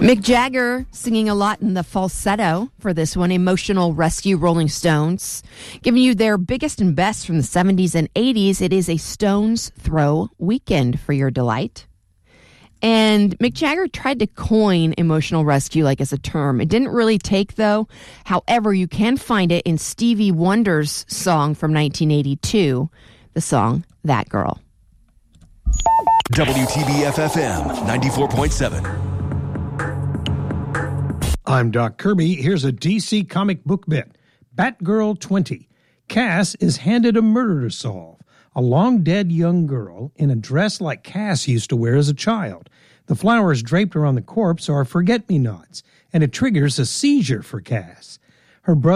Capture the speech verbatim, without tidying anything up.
Mick Jagger singing a lot in the falsetto for this one, Emotional Rescue, Rolling Stones. Giving you their biggest and best from the seventies and eighties. It is a Stones Throw weekend for your delight. And Mick Jagger tried to coin emotional rescue like as a term. It didn't really take, though. However, you can find it in Stevie Wonder's song from nineteen eighty-two, the song That Girl. W T B F F M ninety-four point seven. I'm Doc Kirby. Here's a D C comic book bit. Batgirl twenty. Cass is handed a murder to solve. A long-dead young girl in a dress like Cass used to wear as a child. The flowers draped around the corpse are forget-me-nots, and it triggers a seizure for Cass. Her brother